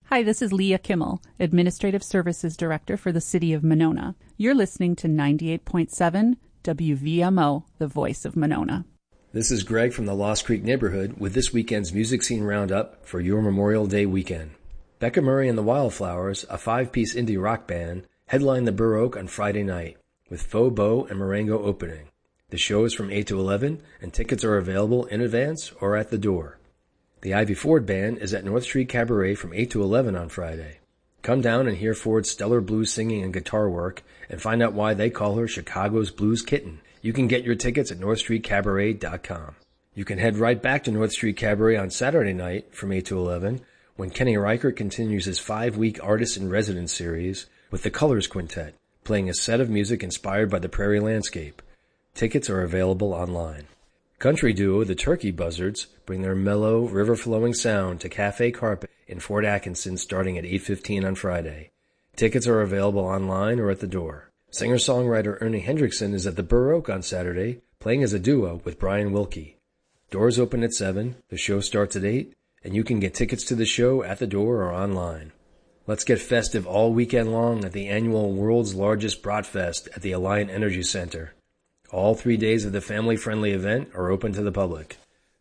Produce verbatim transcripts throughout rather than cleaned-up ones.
Hi, this is Leah Kimmel, Administrative Services Director for the City of Monona. You're listening to ninety-eight point seven W V M O, the voice of Monona. This is Greg from the Lost Creek neighborhood with this weekend's Music Scene Roundup for your Memorial Day weekend. Becca Murray and the Wildflowers, a five-piece indie rock band, headline the Burr Oak on Friday night, with Faux Beau and Marengo opening. The show is from eight to eleven, and tickets are available in advance or at the door. The Ivy Ford Band is at North Street Cabaret from eight to eleven on Friday. Come down and hear Ford's stellar blues singing and guitar work, and find out why they call her Chicago's Blues Kitten. You can get your tickets at north street cabaret dot com. You can head right back to North Street Cabaret on Saturday night from eight to eleven, when Kenny Reichert continues his five-week Artist in Residence series with the Colors Quintet, playing a set of music inspired by the prairie landscape. Tickets are available online. Country duo The Turkey Buzzards bring their mellow, river-flowing sound to Cafe Carpet in Fort Atkinson starting at eight fifteen on Friday. Tickets are available online or at the door. Singer-songwriter Ernie Hendrickson is at the Burr Oak on Saturday, playing as a duo with Brian Wilkie. Doors open at seven, the show starts at eight, and you can get tickets to the show at the door or online. Let's get festive all weekend long at the annual World's Largest Bratfest at the Alliant Energy Center. All three days of the family-friendly event are open to the public.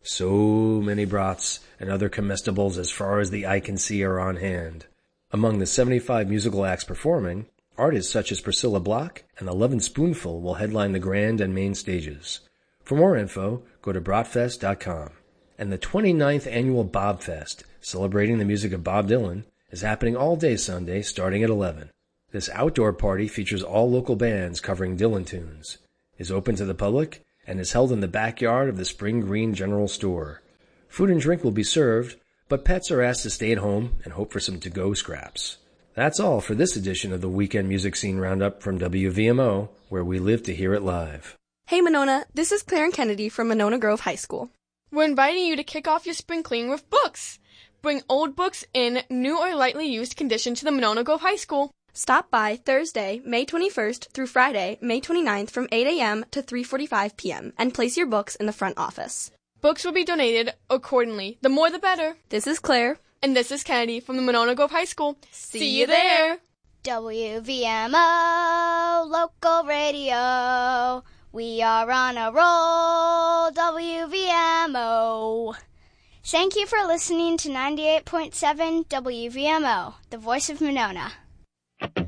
So many brats and other comestibles as far as the eye can see are on hand. Among the seventy-five musical acts performing, artists such as Priscilla Block and the Lovin' Spoonful will headline the grand and main stages. For more info, go to bratfest dot com. And the twenty-ninth annual Bobfest, celebrating the music of Bob Dylan, is happening all day Sunday starting at eleven. This outdoor party features all local bands covering Dylan tunes, is open to the public, and is held in the backyard of the Spring Green General Store. Food and drink will be served, but pets are asked to stay at home and hope for some to-go scraps. That's all for this edition of the Weekend Music Scene Roundup from W V M O, where we live to hear it live. Hey Monona, this is Claire and Kennedy from Monona Grove High School. We're inviting you to kick off your spring cleaning with books. Bring old books in new or lightly used condition to the Monona Grove High School. Stop by Thursday, May twenty-first through Friday, May twenty-ninth from eight a.m. to three forty-five p.m. and place your books in the front office. Books will be donated accordingly. The more the better. This is Claire. And this is Kennedy from the Monona Grove High School. See, See you there. W V M O, local radio. We are on a roll, W V M O. Thank you for listening to ninety-eight point seven W V M O, the voice of Monona.